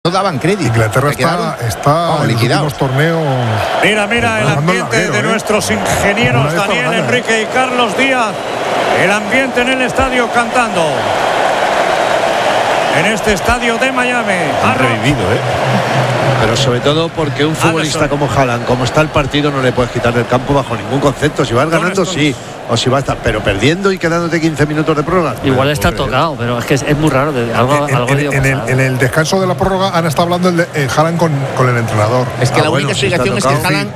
no daban crédito. Inglaterra está en los últimos torneos. Mira el ambiente de nuestros ingenieros Daniel, Enrique y Carlos Díaz. El ambiente en el estadio cantando. En este estadio de Miami. Han revivido, Pero sobre todo porque un futbolista como Haaland, como está el partido, no le puedes quitar del campo bajo ningún concepto. Si vas ganando, sí. O si vas a estar, pero perdiendo y quedándote 15 minutos de prórroga. Igual está tocado, pero es que es muy raro. En el descanso de la prórroga han estado hablando Haaland con el entrenador. Es que la única explicación es que Haaland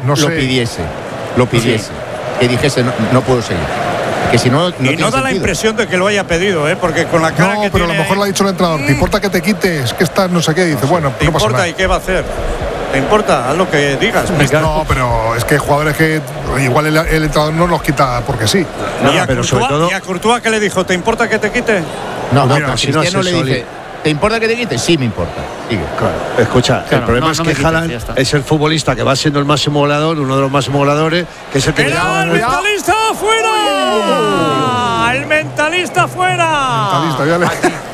lo pidiese. Que dijese, no puedo seguir. Que si no, no da la impresión de que lo haya pedido, porque con la cara que pero tiene... a lo mejor le ha dicho el entrenador, ¿te importa que te quites? Que estás no sé qué. Dice, bueno, ¿te importa y qué va a hacer? ¿Te importa? Haz lo que digas. No, pero es que hay jugadores que igual el entrenador no los quita porque sí. ¿Y a Courtois qué le dijo? ¿Te importa que te quite? No, pero Cristiano le dice, ¿te importa que te quite? Sí, me importa. Sigue. Claro. Escucha, el problema es que Haaland es el futbolista que va siendo el máximo goleador, uno de los máximos goleadores, que es el que... ¡El mentalista fuera! ¡El mentalista fuera!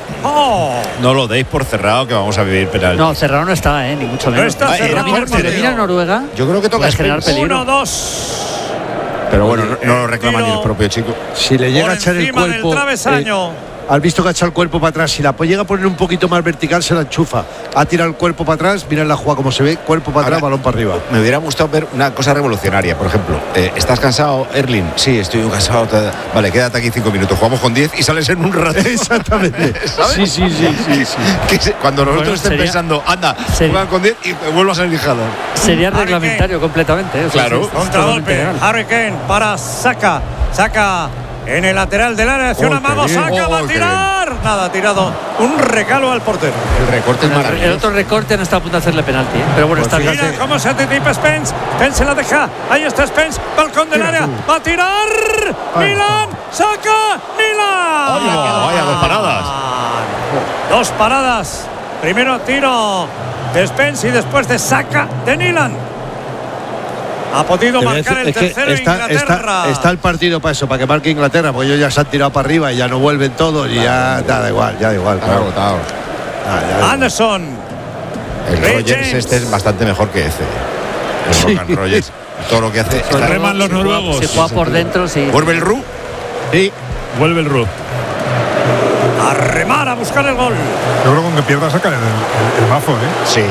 No lo deis por cerrado, que vamos a vivir penal. No, cerrado no está, ni mucho menos. No está cerrado. Mira Noruega. Yo creo que toca generar peligro. 1-2. Pero bueno, no lo reclama ni el propio chico. Si le llega a echar el cuerpo... Has visto que ha echado el cuerpo para atrás. Si la llega a poner un poquito más vertical, se la enchufa. Ha tirado el cuerpo para atrás. Mira la jugada como se ve. Cuerpo para atrás, balón para arriba. Me hubiera gustado ver una cosa revolucionaria. Por ejemplo, ¿estás cansado, Erling? Sí, estoy cansado. Vale, quédate aquí 5 minutos. Jugamos con 10 y sales en un rato. Exactamente. ¿Sabes? Sí. Cuando nosotros estén pensando, anda, juegan con 10 y vuelvo a salir Haaland. Sería reglamentario completamente. Claro. Contragolpe. Harry Kane para Saka. Saka en el lateral del área. Hace una mano. Saka va a tirar. Nada, ha tirado un regalo al portero. El recorte es maravilloso. El otro recorte no está a punto de hacerle penalti, pero bueno, está bien. Mira cómo se anticipa Spence. Spence se la deja. Ahí está Spence. Balcón del área. Va a tirar. Milan. Saka. Milan. Vaya, 2 paradas. 2 paradas. Primero tiro de Spence y después de Saka de Milan. Ha podido marcar el tercero Inglaterra. Está el partido para eso, para que marque Inglaterra, porque ellos ya se han tirado para arriba y ya no vuelven todos y ya da igual. Agotado. Anderson. El Rogers este es bastante mejor que ese. El Morgan Rogers. Todo lo que hace. Reman los noruegos. Si juega por dentro, sí. ¿Vuelve el Ru? Sí. Vuelve el Ru. A remar, a buscar el gol. Yo creo que con que pierda sacan el mazo, Sí.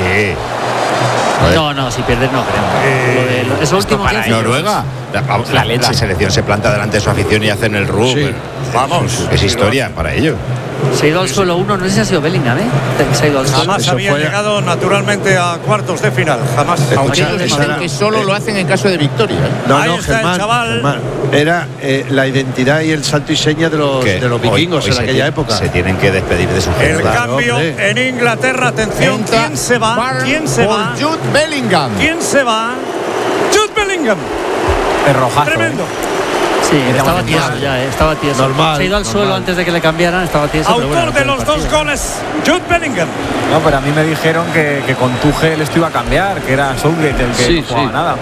No, si pierdes no creo. Es último que hace. Noruega. La selección se planta delante de su afición y hacen el Ru. Sí. Vamos. Es historia para ellos. Se ha ido al suelo uno, no sé si ha sido Bellingham, Se ha ido al suelo. Jamás había llegado naturalmente a cuartos de final, jamás. Aunque ellos dicen que solo lo hacen en caso de victoria. Ahí está el chaval. Era la identidad y el santo y seña de los vikingos en aquella época. Se tienen que despedir de su gente. El cambio en Inglaterra, atención, ¿quién se va? Jude Bellingham. ¿Quién se va? Jude Bellingham. El rojazo. Tremendo. Sí, estaba tieso ya, estaba tieso. Normal, se ha ido al suelo antes de que le cambiaran, estaba tieso. Autor de los 2 goles, Jude Bellingham. No, pero a mí me dijeron que con Tuchel esto iba a cambiar, que era Southgate el que no jugaba nada.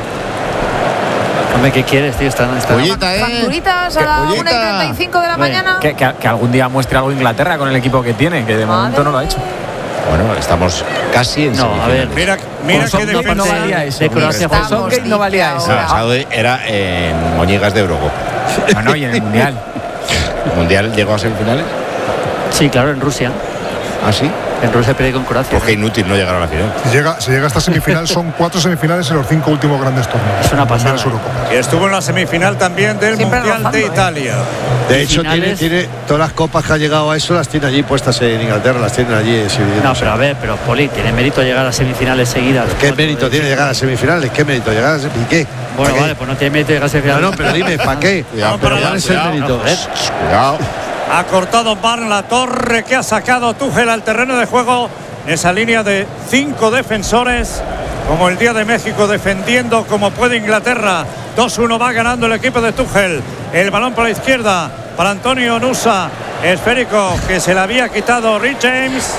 Hombre, ¿qué quieres, tío? Facturitas a la 1:35 de la mañana. Que algún día muestre algo Inglaterra con el equipo que tiene, que de momento no lo ha hecho. Bueno, estamos casi en semifinales. A ver, mira qué defensa no valía eso. De Croacia. Southgate no valía eso. Era en Moñigas de Eurocopa. No, y en el Mundial. ¿El Mundial llegó a semifinales? Sí, claro, en Rusia. ¿Ah, sí? En Rusia perdió con Croacia. Pues qué inútil no llegar a la final. Si llega a esta semifinal, son 4 semifinales en los 5 últimos grandes torneos. Es una pasada. Y estuvo en la semifinal también del Mundial de Italia. De hecho, tiene todas las copas que ha llegado a eso, las tiene allí puestas en Inglaterra, las tienen allí. No, pero a ver, Poli, tiene mérito llegar a semifinales seguidas. ¿Qué mérito tiene llegar a semifinales? ¿Qué mérito llegar a semifinales? ¿Y qué? Bueno, vale, pues no tiene mérito llegar a semifinales. No, pero dime, ¿para qué? ¿Cuál es el mérito? Cuidado. Ha cortado Barn la torre que ha sacado Tuchel al terreno de juego. Esa línea de 5 defensores, como el día de México, defendiendo como puede Inglaterra. 2-1 va ganando el equipo de Tuchel. El balón por la izquierda para Antonio Nusa. Esférico que se le había quitado Rich James.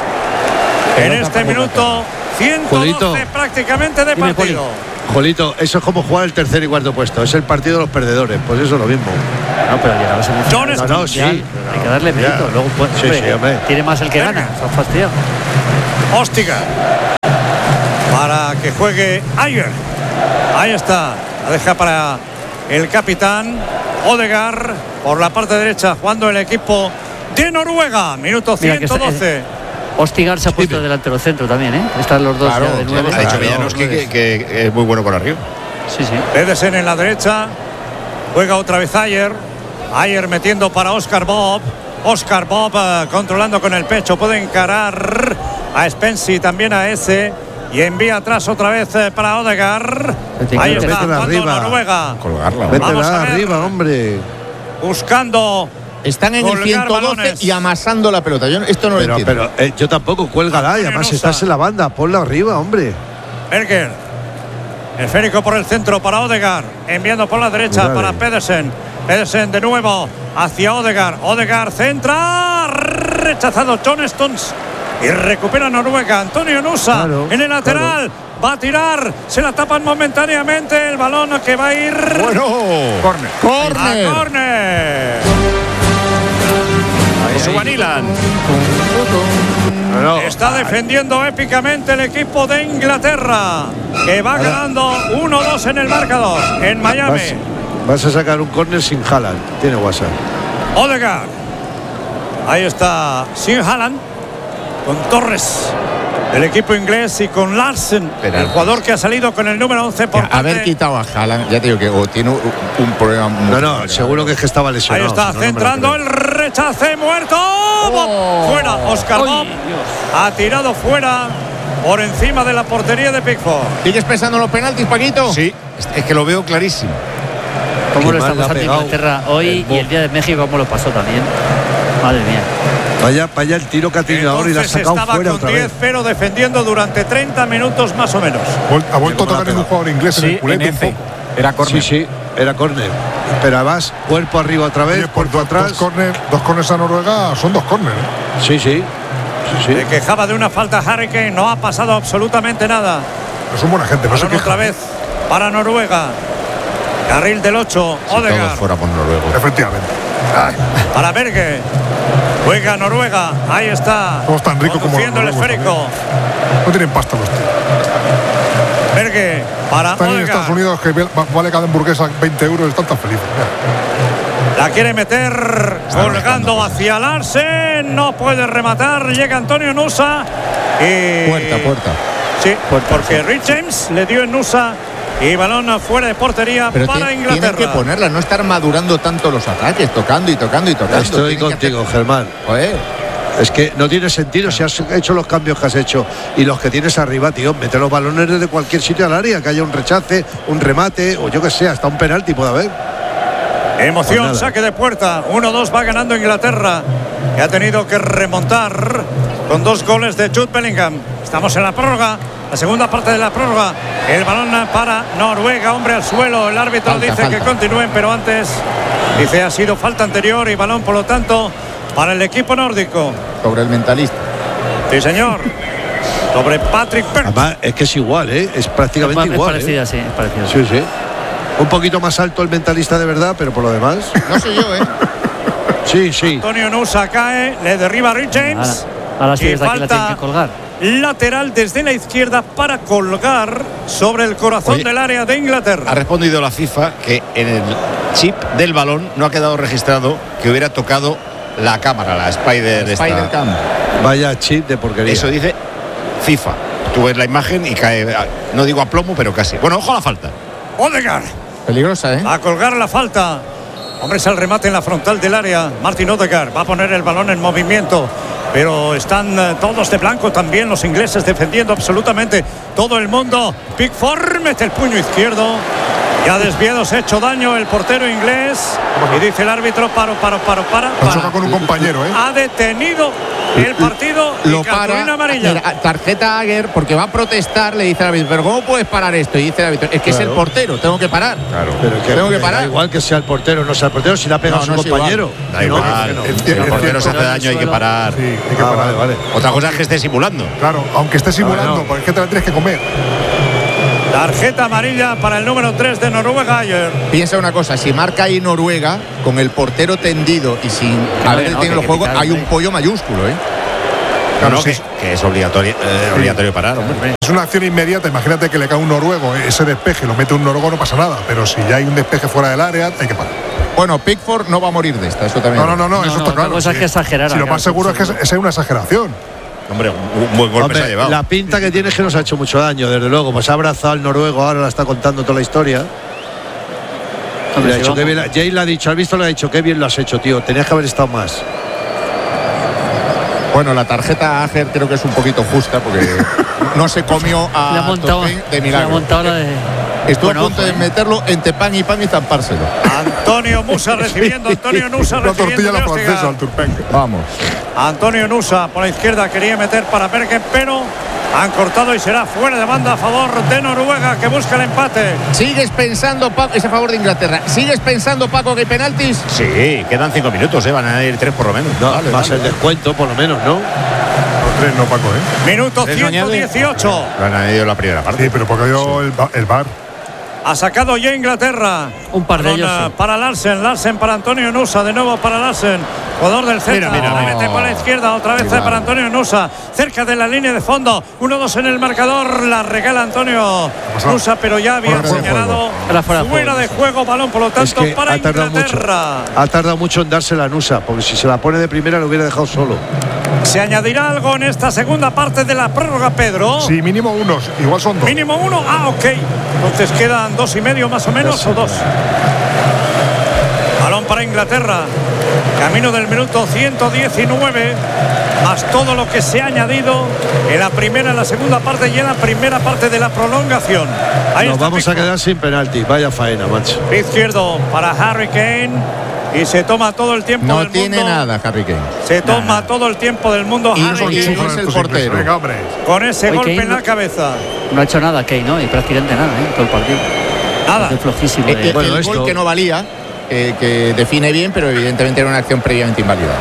En este minuto 112 prácticamente de partido. Jolito, eso es como jugar el tercer y cuarto puesto. Es el partido de los perdedores. Pues eso es lo mismo. No, pero llegaba a semifinales. No, sí. Hay que darle mérito. Luego, pues, sí, hombre. tiene más el que gana. Se ha fastidiado. Ostigar. Para que juegue Ayer. Ahí está. La deja para el capitán Odegaard por la parte derecha, jugando el equipo de Noruega. Minuto 112. Ostigar se ha puesto delantero centro también, ¿eh? Están los dos ya de nuevo. Ha dicho Villanovsky que es muy bueno por arriba. Sí, sí. Pedersen en la derecha. Juega otra vez Ayer. Ayer metiendo para Oscar Bob. Oscar Bob controlando con el pecho. Puede encarar a Spencer y también a ese. Y envía atrás otra vez para Odegaard. Ahí está, jugando Noruega. Colgarla. Métela arriba, hombre. Buscando. Están en el 112 balones. y amasando la pelota. Yo esto no lo entiendo. Pero yo tampoco, cuélgala. Y además estás en la banda. Ponla arriba, hombre. Berger. Esférico por el centro para Odegaard. Enviando por la derecha para Pedersen. Pedersen de nuevo hacia Odegaard. Odegaard centra. Rechazado John Stones. Y recupera Noruega. Antonio Nusa en el lateral. Va a tirar. Se la tapan momentáneamente. El balón que va a ir. Bueno. Córner. Córner. Subanilan. Está defendiendo épicamente el equipo de Inglaterra, que va ganando 1-2 en el marcador en Miami. Vas a sacar un córner sin Haaland. Tiene WhatsApp. Odegaard. Ahí está sin Haaland, con Torres del equipo inglés y con Larsen, el jugador que ha salido con el número 11 por haber quitado a Haaland, ya te digo que tiene un problema muy seguro que es que estaba lesionado. Ahí está, centrando el rechace, muerto. Fuera, Oscar Bob ha tirado fuera por encima de la portería de Pickford. ¿Sigues pensando en los penaltis, Paquito? Sí, es que lo veo clarísimo. ¿Cómo lo está pasando Inglaterra hoy y el día de México cómo lo pasó también? Madre mía. Vaya el tiro que ha tenido ahora y la ha sacado fuera otra vez. Estaba con 10-0 defendiendo durante 30 minutos más o menos. Ha vuelto a tocar en un jugador inglés en el culete un poco. Era córner. Sí, era córner. Pero además, cuerpo arriba otra vez, cuerpo atrás. Dos córners a Noruega son dos córners. Sí. Se quejaba de una falta Harry Kane, no ha pasado absolutamente nada. Pero son buena gente, no se quejan. Otra vez para Noruega. Carril del 8, Odegaard. Todos fuera por Noruega. Efectivamente. Para Berge. Juega Noruega. Ahí está. Todos tan ricos como el esférico. No tienen pasta los tíos. Berge para Están Odegaard. en Estados Unidos que vale cada hamburguesa 20 euros y están tan felices. La quiere meter colgando hacia Larsen. No puede rematar. Llega Antonio Nusa. Y Puerta. Sí, porque Rich James le dio en Nusa. Y balón fuera de portería. Pero para Inglaterra. Tienen que ponerla, no estar madurando tanto los ataques, tocando. Estoy contigo, Germán. Es que no tiene sentido si has hecho los cambios que has hecho y los que tienes arriba, tío. Mete los balones desde cualquier sitio al área, que haya un rechace, un remate o yo que sé, hasta un penalti puede haber. Emoción, Pues saque de puerta. 1-2 va ganando Inglaterra, que ha tenido que remontar con 2 goles de Jude Bellingham. Estamos en la prórroga, la segunda parte de la prórroga. El balón para Noruega, hombre al suelo. El árbitro dice que continúen, pero antes dice ha sido falta anterior y balón, por lo tanto, para el equipo nórdico. Sobre el mentalista. Sí, señor. Sobre Patrick Berg. Además, es que es igual, es prácticamente igual. Es parecida, sí, es parecida. Sí. Un poquito más alto el mentalista de verdad, pero por lo demás. No soy yo, Sí. Antonio Nusa cae, le derriba a Rich James. Ahora sí, y desde aquí la tienen que colgar. Lateral desde la izquierda para colgar sobre el corazón del área de Inglaterra. Ha respondido la FIFA que en el chip del balón no ha quedado registrado que hubiera tocado la cámara, la Spider Cam. Vaya chip de porquería. Eso dice FIFA. Tú ves la imagen y cae, no digo a plomo, pero casi. Bueno, ojo a la falta. Odegaard. Peligrosa, A colgar la falta. Hombre, es el remate en la frontal del área. Martin Odegaard va a poner el balón en movimiento. Pero están todos de blanco también los ingleses defendiendo absolutamente todo el mundo. Pickford mete el puño izquierdo. Ya desviado, se ha hecho daño el portero inglés. Y dice el árbitro, para. Choca con un compañero, Ha detenido el partido y cartulina amarilla. Tarjeta a Aguer porque va a protestar, le dice al árbitro, pero ¿cómo puedes parar esto? Y dice el árbitro, es que es el portero, tengo que parar. Claro. Pero tengo que parar. Da igual que sea el portero, no sea el portero, si le ha pegado a su compañero. Da igual. Si el portero se hace daño, hay que parar. Sí, hay que parar. Vale. Otra cosa es que esté simulando. Claro, aunque esté simulando, porque es que te la tienes que comer. Tarjeta amarilla para el número 3 de Noruega ayer. Piensa una cosa, si marca ahí Noruega, con el portero tendido y sin haber detenido el juego, hay un pollo mayúsculo, Claro, no, que es obligatorio parar, hombre. Es una acción inmediata. Imagínate que le cae un noruego, ese despeje lo mete un noruego, no pasa nada. Pero si ya hay un despeje fuera del área, hay que parar. Bueno, Pickford no va a morir de esta, eso también. No, eso está claro. Cosa es que exagerar. Si lo más seguro es que es una exageración. Hombre, un buen golpe se ha llevado. La pinta que tiene es que nos ha hecho mucho daño, desde luego. Pues ha abrazado al noruego, ahora la está contando toda la historia. Le ha dicho que bien, Jay le ha dicho, ¿has visto? Le ha dicho, qué bien lo has hecho, tío. Tenías que haber estado más. Bueno, la tarjeta a Ager creo que es un poquito justa porque no se comió a Topping de milagro. Estuvo a punto de meterlo entre pan y zampárselo. Antonio Musa recibiendo. Una tortilla a la francesa al Turpin. Vamos. Antonio Nusa por la izquierda quería meter para Bergen, pero han cortado y será fuera de banda a favor de Noruega, que busca el empate. ¿Sigues pensando, Paco, es a favor de Inglaterra? ¿Sigues pensando, Paco, que hay penaltis? Sí, quedan 5 minutos, van a ir 3 por lo menos. No, más el descuento, por lo menos, ¿no? Los 3 no, Paco, Minuto 118. Lo han añadido la primera parte. Sí, pero porque dio el VAR. Ha sacado ya Inglaterra. Un par de ellos. Para Larsen para Antonio Nusa, de nuevo para Larsen. Jugador del centro, mete para la izquierda, otra vez para Antonio Nusa, cerca de la línea de fondo, 1-2 en el marcador, la regala Antonio Nusa, pero ya había señalado fuera de juego, balón, por lo tanto, es que para Inglaterra. Ha tardado mucho en dársela a Nusa, porque si se la pone de primera lo hubiera dejado solo. ¿Se añadirá algo en esta segunda parte de la prórroga, Pedro? Sí, mínimo 1, igual son 2. Mínimo 1, ok. Entonces quedan 2,5 más o menos, o 2. Balón para Inglaterra. Camino del minuto 119, más todo lo que se ha añadido en la primera, en la segunda parte y en la primera parte de la prolongación. Nos vamos a quedar sin penalti. Vaya faena, macho. Izquierdo para Harry Kane. Y se toma todo el tiempo del mundo. No tiene nada, Harry Kane. Se toma todo el tiempo del mundo. Y Harry Kane es el portero. Con ese golpe en la cabeza. No ha hecho nada Kane, ¿no? Y prácticamente nada, todo el partido. Nada. Es flojísimo. El gol que no valía, que define bien, pero evidentemente era una acción previamente inválida.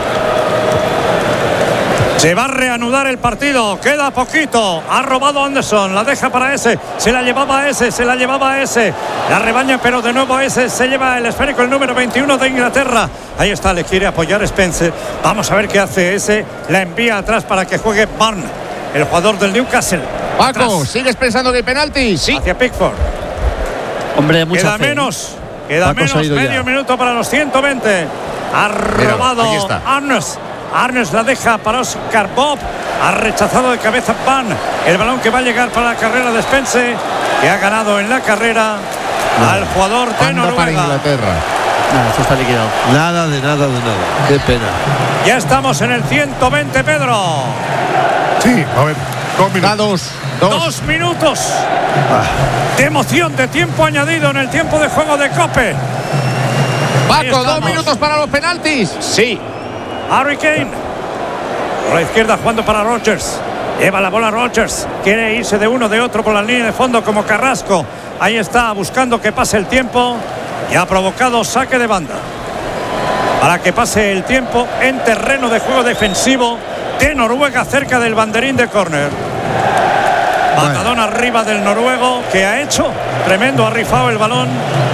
Se va a reanudar el partido, queda poquito. Ha robado Anderson, la deja para ese. Se la llevaba a ese. La rebaña, pero de nuevo ese se lleva el esférico, el número 21 de Inglaterra. Ahí está, le quiere apoyar Spence. Vamos a ver qué hace ese. La envía atrás para que juegue Barn, el jugador del Newcastle. Paco, atrás. ¿sigues pensando que hay penalti? Sí. Hacia Pickford. Hombre, mucha Queda fe. menos, medio minuto para los 120. Ha robado Arnes la deja para Oscar Bob. Ha rechazado de cabeza Pan. El balón que va a llegar para la carrera de Spence, que ha ganado en la carrera al jugador de Noruega. Para Inglaterra. Nada, eso está liquidado. Nada de nada. Qué pena. Ya estamos en el 120, Pedro. Sí, a ver, 2 minutos. 2 minutos de emoción, de tiempo añadido en el tiempo de juego de Cope. Paco, 2 minutos para los penaltis. Sí. Harry Kane por la izquierda jugando para Rodgers. Lleva la bola Rodgers. Quiere irse de uno de otro por la línea de fondo como Carrasco. Ahí está buscando que pase el tiempo y ha provocado saque de banda. Para que pase el tiempo en terreno de juego defensivo de Noruega cerca del banderín de córner. Batadón arriba del noruego, que ha hecho tremendo, ha rifado el balón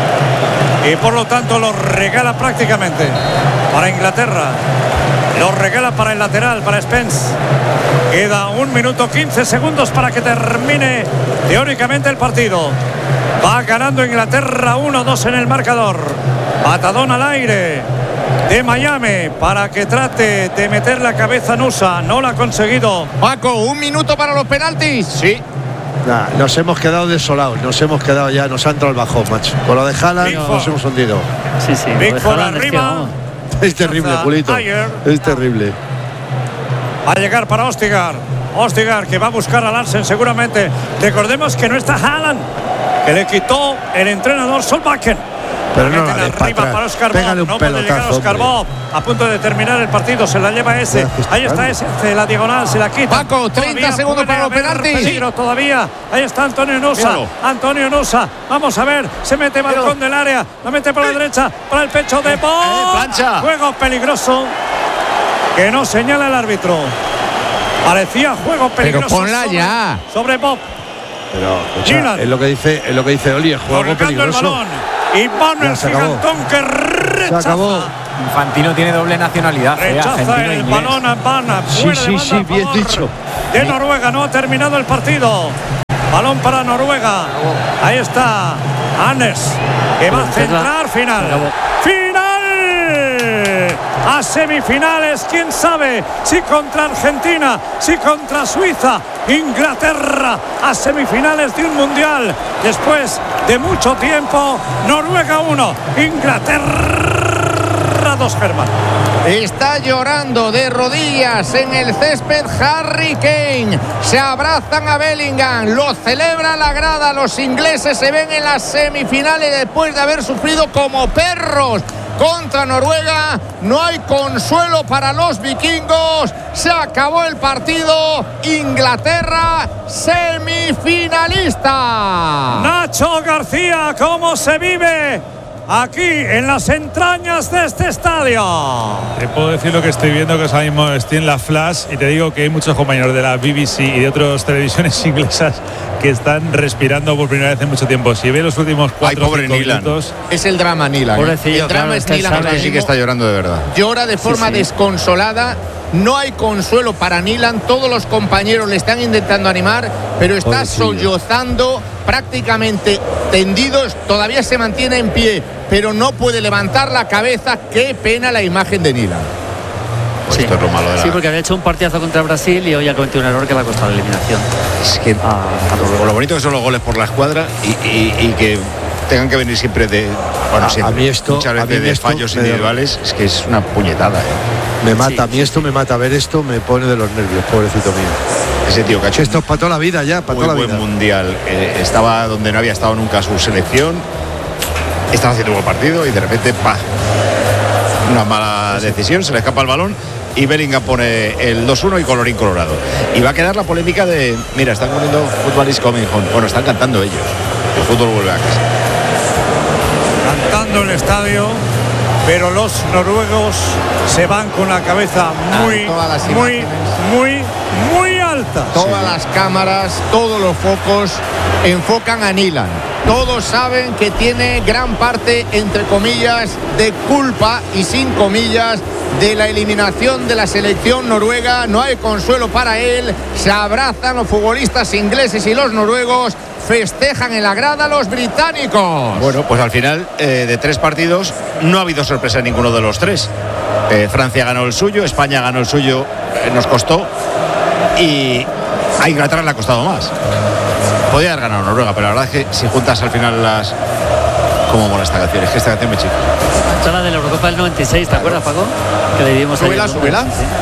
y por lo tanto lo regala prácticamente para Inglaterra. Lo regala para el lateral, para Spence. Queda 1 minuto 15 segundos para que termine teóricamente el partido. Va ganando Inglaterra 1-2 en el marcador. Batadón al aire de Miami para que trate de meter la cabeza Nusa. No lo ha conseguido. Paco, 1 minuto para los penaltis. Sí. Nah, nos hemos quedado desolados, nos ha entrado el bajón, macho. Con lo de Haaland nos hemos hundido. Sí. Pickford arriba. Es terrible, Julito. Es terrible. Va a llegar para Ostigar, que va a buscar a Larsen seguramente. Recordemos que no está Haaland, que le quitó el entrenador Solbakken. Pero no, arriba para Oscar Bob. No puede llegar Oscar Bob. A punto de terminar el partido, se la lleva ese. Ahí está ese, la diagonal, se la quita. Paco, 30 segundos para los penaltis. Peligro todavía. Ahí está Antonio Nusa. Vamos a ver, se mete balcón del área, la mete por la derecha, para el pecho de Bob. Plancha. Juego peligroso que no señala el árbitro. Parecía juego peligroso. Pero ponla ya. Sobre Bob. Pero es lo que dice Oli, es juego peligroso. El balón. Y Barnes, gigantón que rechaza. Se acabó. Infantino tiene doble nacionalidad. Rechaza el balón a Pana. Sí, bien dicho. De Noruega, no ha terminado el partido. Balón para Noruega. Ahí está Anders, que va a centrar. Final. A semifinales, quién sabe si contra Argentina, si contra Suiza, Inglaterra, a semifinales de un mundial. Después de mucho tiempo, Noruega 1, Inglaterra 2, Germán. Está llorando de rodillas en el césped Harry Kane. Se abrazan a Bellingham, lo celebra la grada. Los ingleses se ven en las semifinales después de haber sufrido como perros contra Noruega. No hay consuelo para los vikingos. Se acabó el partido. Inglaterra semifinalista. Nacho García, ¿cómo se vive aquí en las entrañas de este estadio? Te puedo decir lo que estoy viendo, que ahora mismo estoy en la Flash, y te digo que hay muchos compañeros de la BBC y de otras televisiones inglesas que están respirando por primera vez en mucho tiempo. Si ve los últimos 4 o 5 minutos... Es el drama Nilan. Pobrecillo, el drama es Nilan. Sí que está llorando de verdad. Llora de forma desconsolada. No hay consuelo para Nilan. Todos los compañeros le están intentando animar, pero está sollozando, prácticamente tendidos. Todavía se mantiene en pie, pero no puede levantar la cabeza. Qué pena la imagen de Nilan. Pues esto es lo malo de la... Sí, porque había hecho un partidazo contra Brasil y hoy ha cometido un error que le ha costado la eliminación. Es que lo bonito que son los goles por la escuadra y que tengan que venir siempre de... Bueno, siempre, muchas veces de fallos individuales. Es que es una puñetada. Me mata, a mí esto me mata. Ver esto me pone de los nervios, pobrecito mío. Ese tío que ha hecho esto es para toda la vida ya, para toda la vida. Buen mundial. Estaba donde no había estado nunca su selección. Estaba haciendo un buen partido y de repente, ¡pah! Una mala decisión, se le escapa el balón y Bellingham pone el 2-1 y colorín colorado. Y va a quedar la polémica de, mira, están poniendo Football is coming home. Bueno, están cantando ellos. El fútbol vuelve a casa. Cantando el estadio, pero los noruegos se van con la cabeza muy alta. Todas las cámaras, todos los focos enfocan a Nilan. Todos saben que tiene gran parte, entre comillas, de culpa y sin comillas, de la eliminación de la selección noruega. No hay consuelo para él. Se abrazan los futbolistas ingleses y los noruegos. Festejan en la grada los británicos. Bueno, pues al final de 3 partidos no ha habido sorpresa en ninguno de los 3. Francia ganó el suyo, España ganó el suyo, nos costó, y a Inglaterra le ha costado más. Podía haber ganado Noruega, pero la verdad es que si juntas al final las... ¿Cómo mola esta canción? Es que esta canción me chica. Esta la de la Eurocopa del 96, ¿te acuerdas, Paco? Que le dimos a súbela. Sí. Pues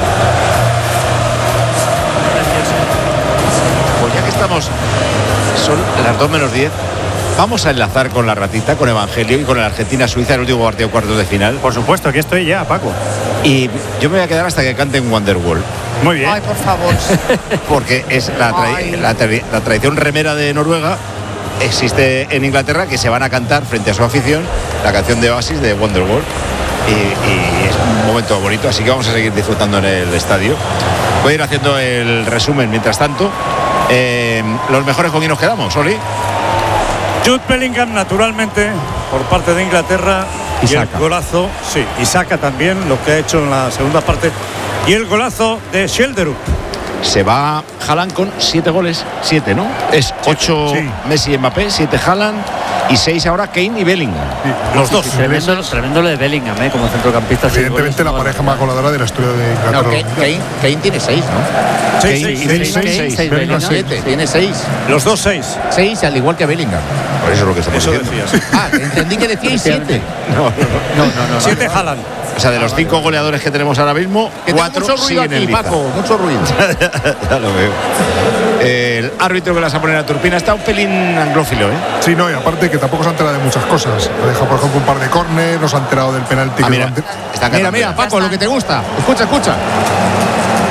ya que estamos, son las 2:10. Vamos a enlazar con la ratita, con Evangelio y con el Argentina-Suiza, el último partido de cuartos de final. Por supuesto, aquí estoy ya, Paco. Y yo me voy a quedar hasta que canten Wonderwall. Muy bien. Ay, por favor. Porque es la tradición remera de Noruega. Existe en Inglaterra, que se van a cantar frente a su afición la canción de Oasis de Wonderwall. Y es un momento bonito, así que vamos a seguir disfrutando en el estadio. Voy a ir haciendo el resumen mientras tanto. Los mejores, con quién nos quedamos, Oli. Jude Bellingham, naturalmente, por parte de Inglaterra. Y el golazo, sí, y saca también lo que ha hecho en la segunda parte. Y el golazo de Schjelderup. Se va Haaland con 7 goles. 7, ¿no? Es 8 sí. Messi y Mbappé, 7 Haaland y 6 ahora Kane y Bellingham. Sí, los dos. Tremendo lo de Bellingham, como centrocampista. Evidentemente la pareja más goleadora de la historia de Inglaterra. No, Kane tiene 6, ¿no? 6. Bellingham 7, tiene 6. Los dos 6. 6, al igual que Bellingham. Por eso es lo que estamos diciendo. Entendí que decíais 7. No. 7 Haaland. O sea, de los 5 goleadores que tenemos ahora mismo, 4 siguen en liza. Paco, mucho ruido. Ya lo veo. El árbitro que las va a poner a Turpina está un pelín anglófilo, ¿eh? Sí, no, y aparte que tampoco se ha enterado de muchas cosas. Ha dejado, por ejemplo, un par de córner, no se ha enterado del penalti. Mira, Paco, lo que te gusta. Escucha.